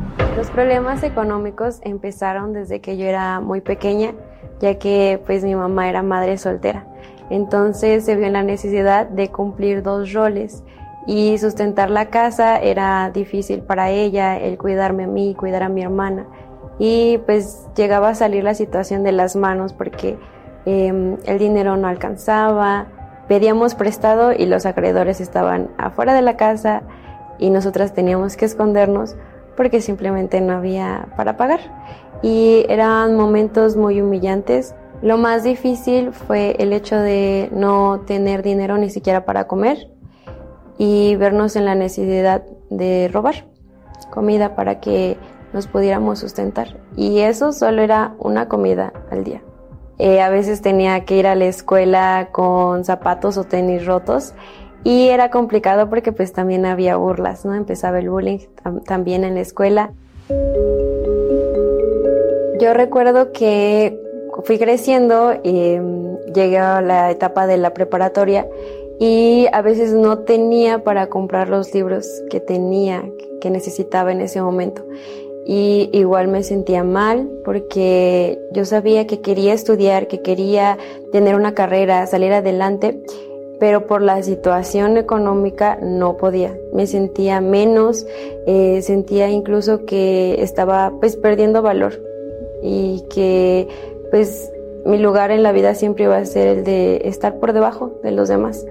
Los problemas económicos empezaron desde que yo era muy pequeña, ya que pues mi mamá era madre soltera. Entonces se vio en la necesidad de cumplir 2 roles y sustentar la casa era difícil para ella, el cuidarme a mí y cuidar a mi hermana. Y pues llegaba a salir la situación de las manos porque el dinero no alcanzaba, pedíamos prestado y los acreedores estaban afuera de la casa y nosotras teníamos que escondernos porque simplemente no había para pagar. Y eran momentos muy humillantes. Lo más difícil fue el hecho de no tener dinero ni siquiera para comer y vernos en la necesidad de robar comida para que nos pudiéramos sustentar. Y eso solo era una comida al día. A veces tenía que ir a la escuela con zapatos o tenis rotos y era complicado porque pues también había burlas, ¿no? Empezaba el bullying también en la escuela. Yo recuerdo que fui creciendo y llegué a la etapa de la preparatoria y a veces no tenía para comprar los libros que necesitaba en ese momento. Y igual me sentía mal porque yo sabía que quería estudiar, que quería tener una carrera, salir adelante, pero por la situación económica no podía. Me sentía menos, sentía incluso que estaba pues perdiendo valor y que pues mi lugar en la vida siempre iba a ser el de estar por debajo de los demás.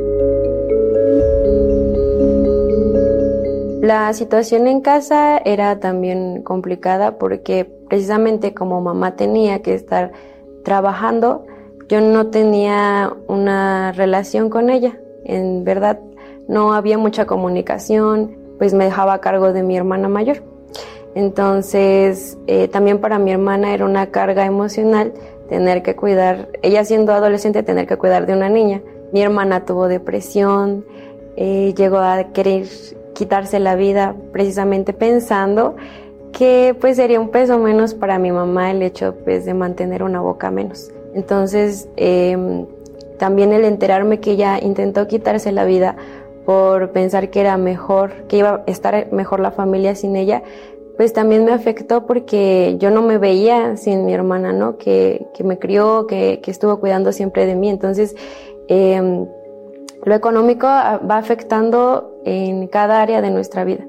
La situación en casa era también complicada porque precisamente como mamá tenía que estar trabajando, yo no tenía una relación con ella. En verdad no había mucha comunicación, pues me dejaba a cargo de mi hermana mayor. Entonces también para mi hermana era una carga emocional tener que cuidar, ella siendo adolescente, tener que cuidar de una niña. Mi hermana tuvo depresión, llegó a querer quitarse la vida precisamente pensando que pues sería un peso menos para mi mamá el hecho pues de mantener una boca menos. Entonces también el enterarme que ella intentó quitarse la vida por pensar que era mejor, que iba a estar mejor la familia sin ella, pues también me afectó porque yo no me veía sin mi hermana, ¿no? Que me crió, que estuvo cuidando siempre de mí. Entonces lo económico va afectando en cada área de nuestra vida.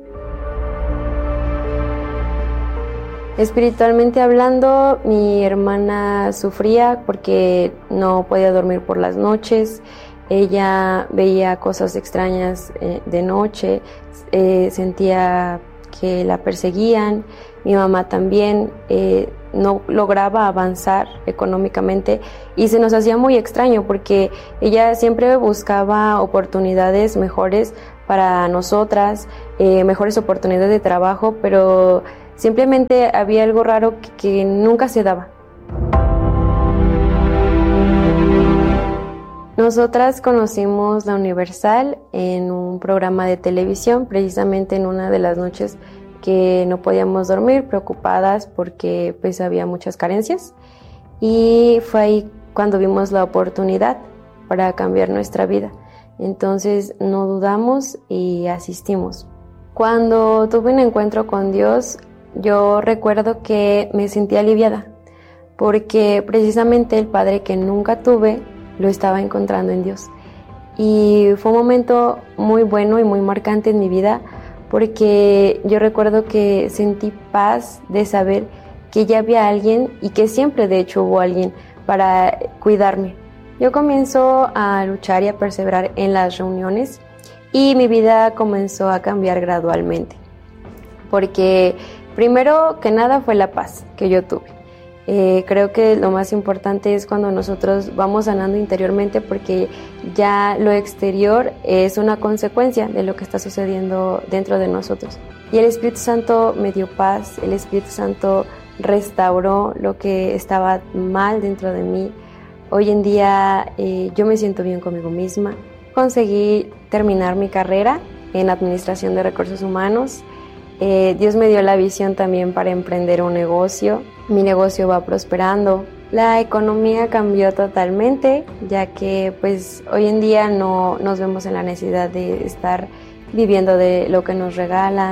Espiritualmente hablando, mi hermana sufría porque no podía dormir por las noches, ella veía cosas extrañas de noche, sentía que la perseguían, mi mamá también no lograba avanzar económicamente y se nos hacía muy extraño porque ella siempre buscaba oportunidades mejores para nosotras, mejores oportunidades de trabajo, pero simplemente había algo raro que nunca se daba. Nosotras conocimos la Universal en un programa de televisión, precisamente en una de las noches que no podíamos dormir, preocupadas porque pues había muchas carencias, y fue ahí cuando vimos la oportunidad para cambiar nuestra vida. Entonces no dudamos y asistimos. Cuando tuve un encuentro con Dios, yo recuerdo que me sentí aliviada, porque precisamente el padre que nunca tuve lo estaba encontrando en Dios. Y fue un momento muy bueno y muy marcante en mi vida, porque yo recuerdo que sentí paz de saber que ya había alguien y que siempre de hecho hubo alguien para cuidarme. Yo comienzo a luchar y a perseverar en las reuniones y mi vida comenzó a cambiar gradualmente, porque primero que nada fue la paz que yo tuve. Creo que lo más importante es cuando nosotros vamos sanando interiormente, porque ya lo exterior es una consecuencia de lo que está sucediendo dentro de nosotros. Y el Espíritu Santo me dio paz, el Espíritu Santo restauró lo que estaba mal dentro de mí. Hoy en día yo me siento bien conmigo misma. Conseguí terminar mi carrera en Administración de Recursos Humanos. Dios me dio la visión también para emprender un negocio. Mi negocio va prosperando. La economía cambió totalmente, ya que pues hoy en día no nos vemos en la necesidad de estar viviendo de lo que nos regalan.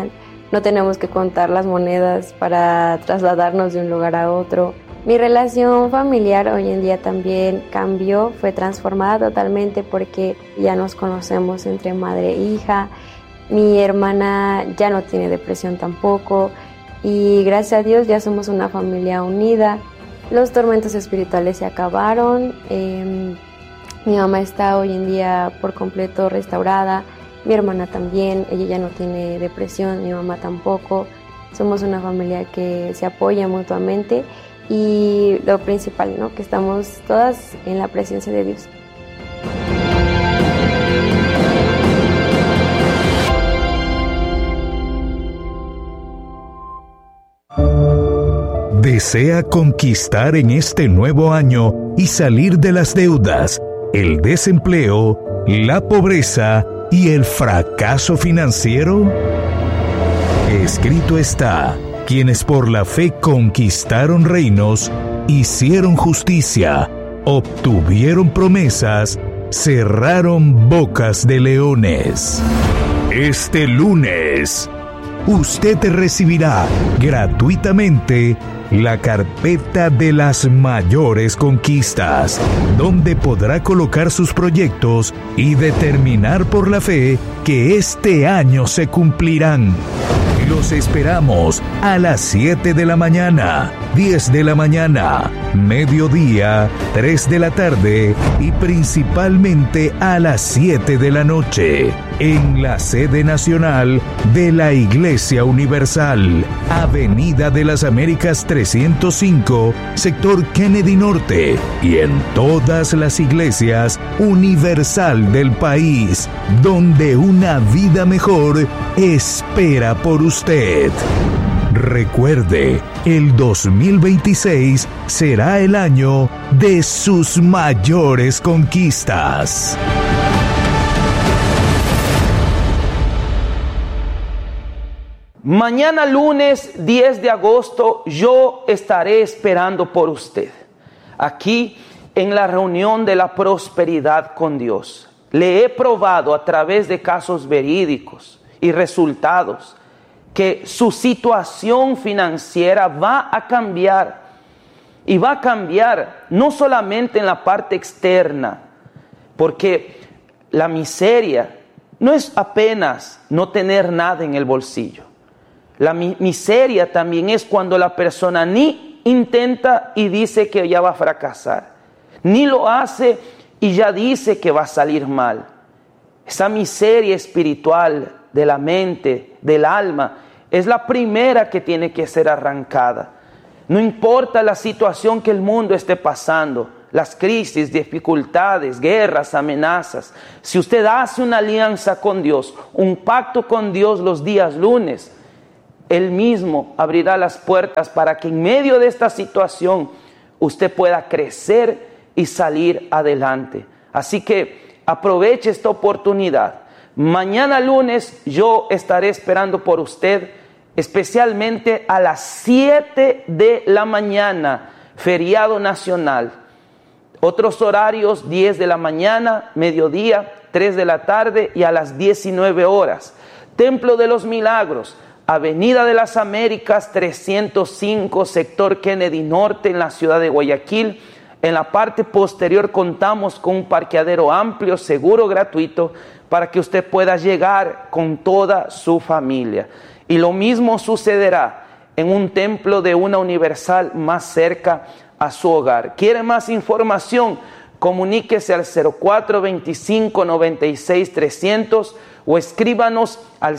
no tenemos que contar las monedas para trasladarnos de un lugar a otro. Mi relación familiar hoy en día también cambió, fue transformada totalmente porque ya nos conocemos entre madre e hija. Mi hermana ya no tiene depresión tampoco y gracias a Dios ya somos una familia unida. Los tormentos espirituales se acabaron. Mi mamá está hoy en día por completo restaurada. Mi hermana también, ella ya no tiene depresión, mi mamá tampoco. Somos una familia que se apoya mutuamente y lo principal, ¿no? Que estamos todas en la presencia de Dios. ¿Desea conquistar en este nuevo año y salir de las deudas, el desempleo, la pobreza y el fracaso financiero? Escrito está: quienes por la fe conquistaron reinos, hicieron justicia, obtuvieron promesas, cerraron bocas de leones. Este lunes, usted recibirá gratuitamente la carpeta de las mayores conquistas, donde podrá colocar sus proyectos y determinar por la fe que este año se cumplirán. Los esperamos a las 7 de la mañana, 10 de la mañana, mediodía, 3 de la tarde y principalmente a las 7 de la noche, en la sede nacional de la Iglesia Universal, Avenida de las Américas 305, sector Kennedy Norte, y en todas las iglesias universal del país, donde una vida mejor espera por usted. Recuerde, el 2026 será el año de sus mayores conquistas. Mañana lunes 10 de agosto yo estaré esperando por usted, aquí en la reunión de la prosperidad con Dios. Le he probado a través de casos verídicos y resultados que su situación financiera va a cambiar, y va a cambiar no solamente en la parte externa, porque la miseria no es apenas no tener nada en el bolsillo. La miseria también es cuando la persona ni intenta y dice que ya va a fracasar, ni lo hace y ya dice que va a salir mal. Esa miseria espiritual de la mente, del alma, es la primera que tiene que ser arrancada. No importa la situación que el mundo esté pasando, las crisis, dificultades, guerras, amenazas. Si usted hace una alianza con Dios, un pacto con Dios los días lunes, Él mismo abrirá las puertas para que en medio de esta situación usted pueda crecer y salir adelante. Así que aproveche esta oportunidad. Mañana lunes yo estaré esperando por usted, especialmente a las 7 de la mañana, feriado nacional. Otros horarios: 10 de la mañana, mediodía, 3 de la tarde y a las 19 horas. Templo de los Milagros, Avenida de las Américas 305, sector Kennedy Norte, en la ciudad de Guayaquil. En la parte posterior contamos con un parqueadero amplio, seguro, gratuito, para que usted pueda llegar con toda su familia. Y lo mismo sucederá en un templo de una universal más cerca a su hogar. ¿Quiere más información? Comuníquese al 0425-96-300 o escríbanos al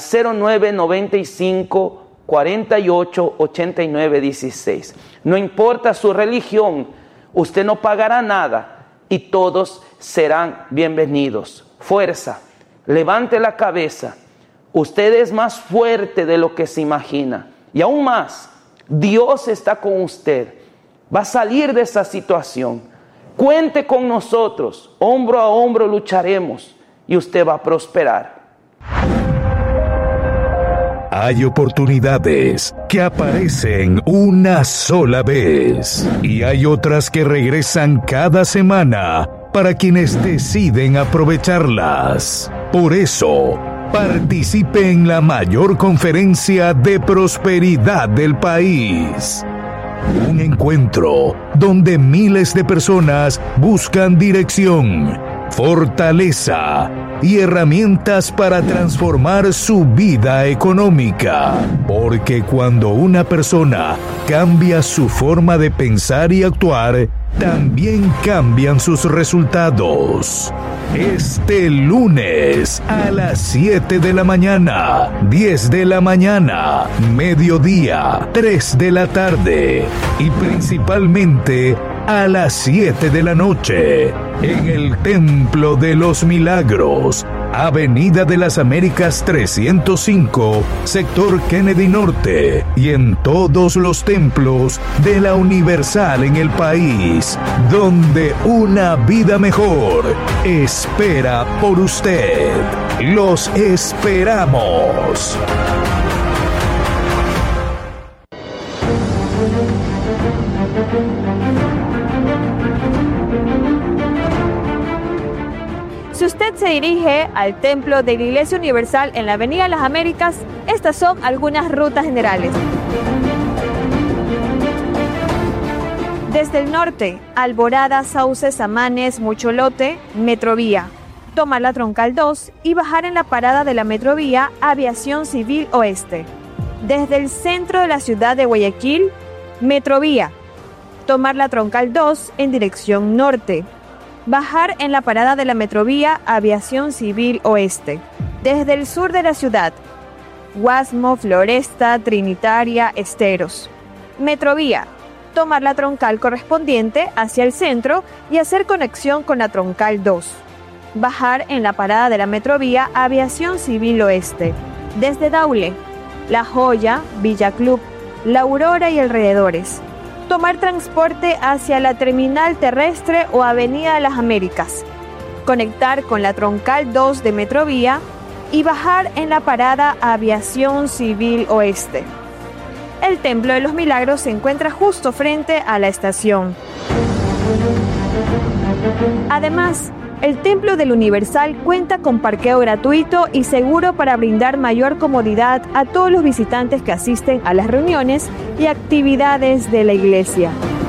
0995-48-89-16. No importa su religión, usted no pagará nada y todos serán bienvenidos. Fuerza, levante la cabeza. Usted es más fuerte de lo que se imagina. Y aún más, Dios está con usted. Va a salir de esa situación. Cuente con nosotros. Hombro a hombro lucharemos y usted va a prosperar. Hay oportunidades que aparecen una sola vez y hay otras que regresan cada semana para quienes deciden aprovecharlas. Por eso, Participe en la mayor conferencia de prosperidad del país. Un encuentro donde miles de personas buscan dirección, fortaleza y herramientas para transformar su vida económica. Porque cuando una persona cambia su forma de pensar y actuar, también cambian sus resultados. Este lunes a las 7 de la mañana, 10 de la mañana, mediodía, 3 de la tarde y principalmente a las 7 de la noche en el Templo de los Milagros, Avenida de las Américas 305, sector Kennedy Norte, y en todos los templos de la Universal en el país, donde una vida mejor espera por usted. Los esperamos. Si usted se dirige al templo de la Iglesia Universal en la Avenida de las Américas, estas son algunas rutas generales. Desde el norte, Alborada, Sauces, Samanes, Mucholote, Metrovía. Tomar la Troncal 2 y bajar en la parada de la Metrovía Aviación Civil Oeste. Desde el centro de la ciudad de Guayaquil, Metrovía. Tomar la Troncal 2 en dirección norte. Bajar en la parada de la Metrovía Aviación Civil Oeste. Desde el sur de la ciudad, Guasmo, Floresta, Trinitaria, Esteros. Metrovía. Tomar la troncal correspondiente hacia el centro y hacer conexión con la Troncal 2. Bajar en la parada de la Metrovía Aviación Civil Oeste. Desde Daule, La Joya, Villa Club, La Aurora y alrededores. Tomar transporte hacia la terminal terrestre o Avenida de las Américas. Conectar con la Troncal 2 de Metrovía y bajar en la parada Aviación Civil Oeste. El Templo de los Milagros se encuentra justo frente a la estación. Además, el Templo del Universal cuenta con parqueo gratuito y seguro para brindar mayor comodidad a todos los visitantes que asisten a las reuniones y actividades de la iglesia.